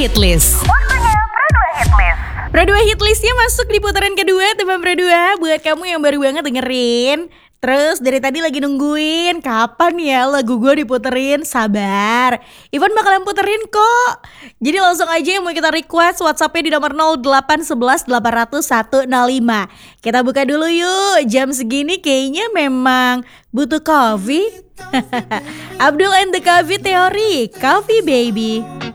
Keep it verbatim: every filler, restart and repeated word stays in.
Hitlist. Waktunya Pro dua Hitlist. Pro dua Hitlistnya masuk di putaran kedua, teman Pro dua. Buat kamu yang baru banget dengerin, terus dari tadi lagi nungguin kapan ya lagu gue diputerin, sabar, Ivan bakalan puterin kok. Jadi langsung aja yang mau kita request WhatsAppnya di nomor nol delapan satu satu delapan nol nol satu nol lima. Kita buka dulu yuk, jam segini kayaknya memang butuh coffee. Abdul and the Coffee Theory, Coffee Baby.